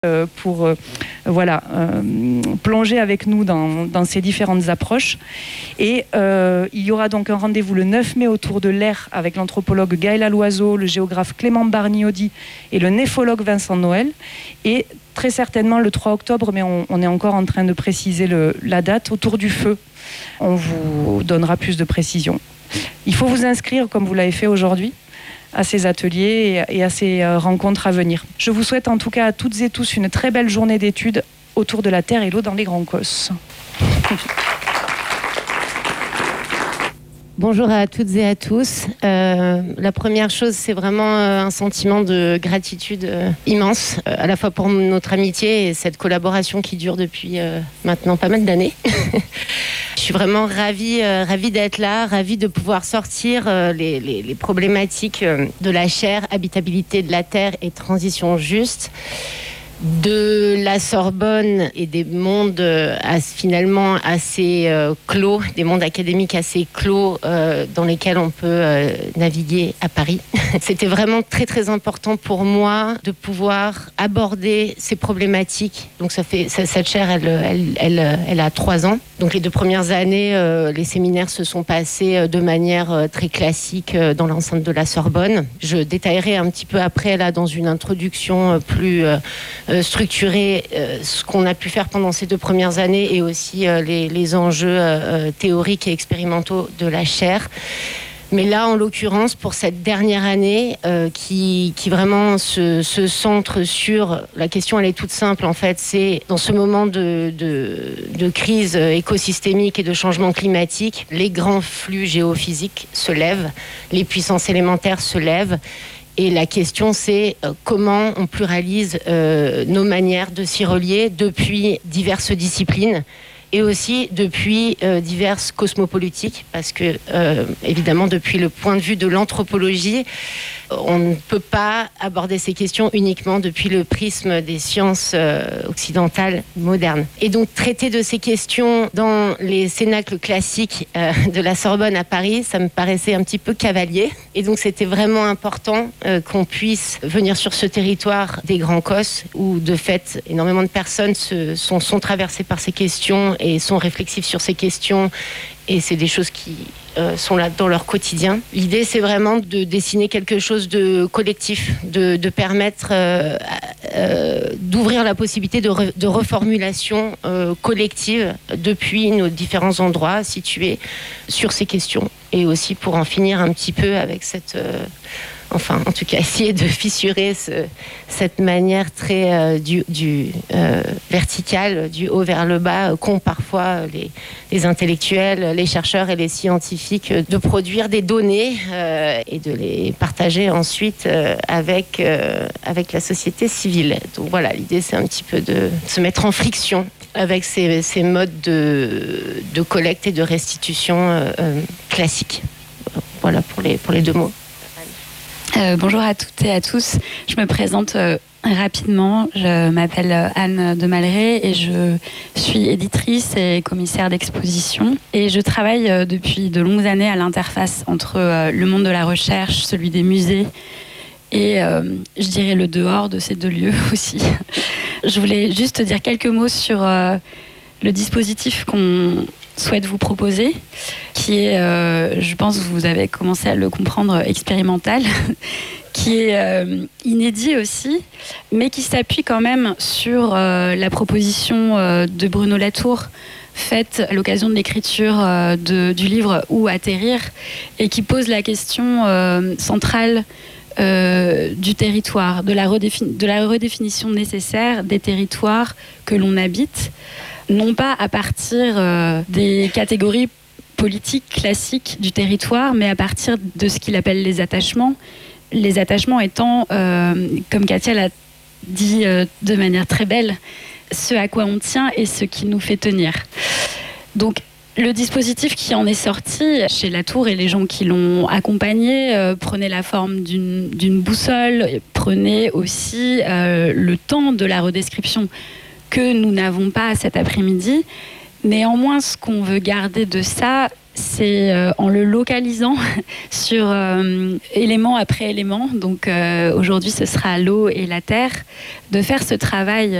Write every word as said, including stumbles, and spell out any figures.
euh, pour euh, voilà, euh, plonger avec nous dans, dans ces différentes approches. Et euh, il y aura donc un rendez-vous le neuf mai autour de l'air avec l'anthropologue Gaëla Loiseau, le géographe Clément Barniodi et le néphologue Vincent Noël. Et très certainement le trois octobre, mais on, on est encore en train de préciser le, la date, autour du feu. On vous donnera plus de précisions. Il faut vous inscrire, comme vous l'avez fait aujourd'hui, à ces ateliers et à ces rencontres à venir. Je vous souhaite en tout cas à toutes et tous une très belle journée d'études autour de la terre et l'eau dans les Grands Causses. Bonjour à toutes et à tous. Euh, la première chose, c'est vraiment euh, un sentiment de gratitude euh, immense, euh, à la fois pour notre amitié et cette collaboration qui dure depuis euh, maintenant pas mal d'années. Je suis vraiment ravie, euh, ravie d'être là, ravie de pouvoir sortir euh, les, les, les problématiques euh, de la chair, habitabilité de la terre et transition juste, de la Sorbonne et des mondes euh, finalement assez euh, clos, des mondes académiques assez clos euh, dans lesquels on peut euh, naviguer à Paris. C'était vraiment très très important pour moi de pouvoir aborder ces problématiques. Donc ça fait, ça, cette chaire, elle, elle, elle, elle a trois ans. Donc les deux premières années, euh, les séminaires se sont passés de manière euh, très classique euh, dans l'enceinte de la Sorbonne. Je détaillerai un petit peu après là dans une introduction euh, plus euh, structurer euh, ce qu'on a pu faire pendant ces deux premières années et aussi euh, les, les enjeux euh, théoriques et expérimentaux de la chaire. Mais là, en l'occurrence, pour cette dernière année, euh, qui, qui vraiment se, se centre sur... La question, elle est toute simple, en fait. C'est dans ce moment de, de, de crise écosystémique et de changement climatique, les grands flux géophysiques se lèvent, les puissances élémentaires se lèvent. Et la question, c'est euh, comment on pluralise euh, nos manières de s'y relier depuis diverses disciplines et aussi depuis euh, diverses cosmopolitiques, parce que, euh, évidemment, depuis le point de vue de l'anthropologie, on ne peut pas aborder ces questions uniquement depuis le prisme des sciences euh, occidentales modernes. Et donc, traiter de ces questions dans les cénacles classiques euh, de la Sorbonne à Paris, ça me paraissait un petit peu cavalier. Et donc, c'était vraiment important euh, qu'on puisse venir sur ce territoire des Grands Causses, où, de fait, énormément de personnes se, sont, sont traversées par ces questions et sont réflexives sur ces questions. Et c'est des choses qui euh, sont là dans leur quotidien. L'idée, c'est vraiment de dessiner quelque chose de collectif, de, de permettre euh, euh, d'ouvrir la possibilité de, re, de reformulation euh, collective depuis nos différents endroits situés sur ces questions. Et aussi pour en finir un petit peu avec cette... Euh, enfin, en tout cas, essayer de fissurer ce, cette manière très euh, du, du euh, verticale, du haut vers le bas, euh, qu'ont parfois les, les intellectuels, les chercheurs et les scientifiques, euh, de produire des données euh, et de les partager ensuite euh, avec, euh, avec la société civile. Donc voilà, l'idée, c'est un petit peu de se mettre en friction avec ces, ces modes de, de collecte et de restitution euh, euh, classiques. Voilà pour les, pour les deux mots. Euh, bonjour à toutes et à tous. Je me présente euh, rapidement. Je m'appelle Anne de Malray et je suis éditrice et commissaire d'exposition. Et je travaille euh, depuis de longues années à l'interface entre euh, le monde de la recherche, celui des musées et euh, je dirais le dehors de ces deux lieux aussi. Je voulais juste dire quelques mots sur euh, le dispositif qu'on souhaite vous proposer, qui est, euh, je pense que vous avez commencé à le comprendre, expérimental, qui est euh, inédit aussi, mais qui s'appuie quand même sur euh, la proposition euh, de Bruno Latour, faite à l'occasion de l'écriture euh, de, du livre « Où atterrir » et qui pose la question euh, centrale euh, du territoire, de la, redéfini- de la redéfinition nécessaire des territoires que l'on habite, non pas à partir euh, des catégories politiques classiques du territoire, mais à partir de ce qu'il appelle les attachements. Les attachements étant, euh, comme Katia l'a dit euh, de manière très belle, ce à quoi on tient et ce qui nous fait tenir. Donc, le dispositif qui en est sorti chez Latour et les gens qui l'ont accompagné euh, prenait la forme d'une, d'une boussole, prenait aussi euh, le temps de la redescription que nous n'avons pas cet après-midi. Néanmoins, ce qu'on veut garder de ça, c'est euh, en le localisant sur euh, élément après élément. Donc euh, aujourd'hui, ce sera l'eau et la terre, de faire ce travail